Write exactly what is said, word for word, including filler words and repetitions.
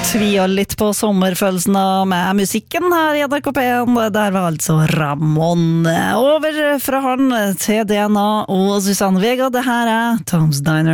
Tvia litt på sommerfølelsen med musikken her i N R K P en. Der var altså Ramón. Over fra han til D N A og Susanne Vega. Det her er Tom's Diner.